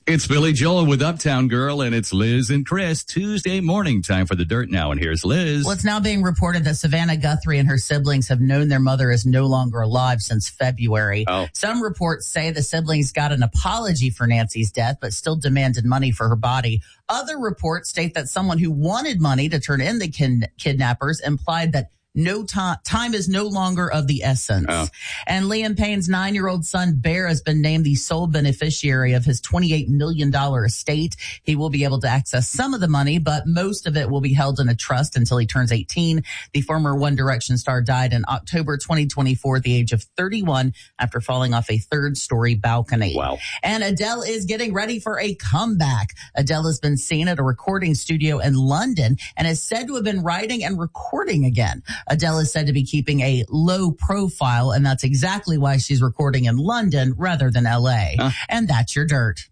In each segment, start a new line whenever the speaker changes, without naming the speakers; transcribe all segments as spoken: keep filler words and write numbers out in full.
It's Billy Joel with Uptown Girl, and it's Liz and Chris. Tuesday morning, time for the dirt now, and here's Liz.
Well, it's now being reported that Savannah Guthrie and her siblings have known their mother is no longer alive since February.
Oh.
Some reports say the siblings got an apology for Nancy's death, but still demanded money for her body. Other reports state that someone who wanted money to turn in the kin- kidnappers implied that No time, time is no longer of the essence. Oh. And Liam Payne's nine-year-old son, Bear, has been named the sole beneficiary of his twenty-eight million dollars estate. He will be able to access some of the money, but most of it will be held in a trust until he turns eighteen. The former One Direction star died in October twenty twenty-four at the age of thirty-one after falling off a third-story balcony.
Wow.
And Adele is getting ready for a comeback. Adele has been seen at a recording studio in London and is said to have been writing and recording again. Adele is said to be keeping a low profile, and that's exactly why she's recording in London rather than L A. Huh? And that's your dirt.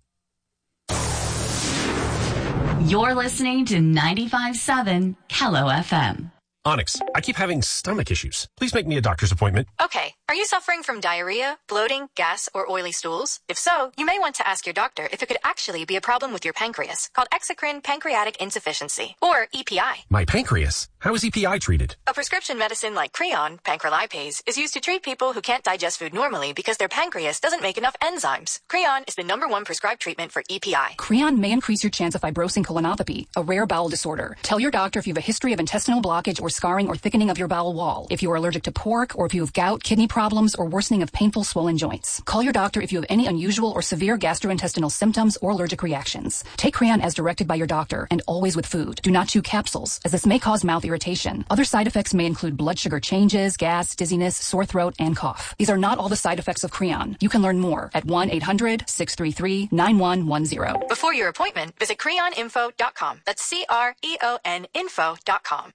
You're listening to ninety-five point seven Kello F M.
Onyx, I keep having stomach issues. Please make me a doctor's appointment.
Okay. Are you suffering from diarrhea, bloating, gas, or oily stools? If so, you may want to ask your doctor if it could actually be a problem with your pancreas, called exocrine pancreatic insufficiency, or E P I.
My pancreas? How is E P I treated?
A prescription medicine like Creon, pancrelipase, is used to treat people who can't digest food normally because their pancreas doesn't make enough enzymes. Creon is the number one prescribed treatment for E P I.
Creon may increase your chance of fibrosing colonopathy, a rare bowel disorder. Tell your doctor if you have a history of intestinal blockage or scarring or thickening of your bowel wall, if you are allergic to pork, or if you have gout, kidney problems, or worsening of painful swollen joints. Call your doctor if you have any unusual or severe gastrointestinal symptoms or allergic reactions. Take Creon as directed by your doctor, and always with food. Do not chew capsules, as this may cause mouth irritation. Other side effects may include blood sugar changes, gas, dizziness, sore throat, and cough. These are not all the side effects of Creon. You can learn more at one eight hundred six three three nine one one zero.
Before your appointment, visit creon info dot com. That's C R E O N info dot com.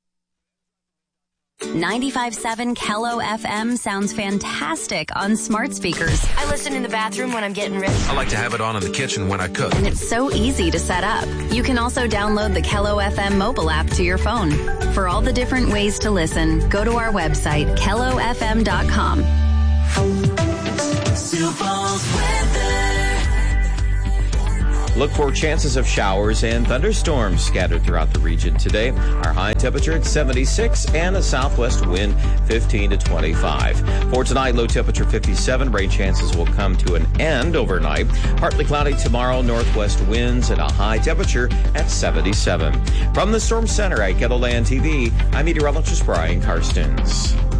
ninety-five point seven Kello F M sounds fantastic on smart speakers.
I listen in the bathroom when I'm getting ready.
I like to have it on in the kitchen when I cook.
And it's so easy to set up. You can also download the Kello F M mobile app to your phone. For all the different ways to listen, go to our website, kello f m dot com.
Look for chances of showers and thunderstorms scattered throughout the region today. Our high temperature at seventy-six and a southwest wind fifteen to twenty-five. For tonight, low temperature fifty-seven. Rain chances will come to an end overnight. Partly cloudy tomorrow, northwest winds and a high temperature at seventy-seven. From the Storm Center at Kettleland T V, I'm meteorologist Brian Karstens.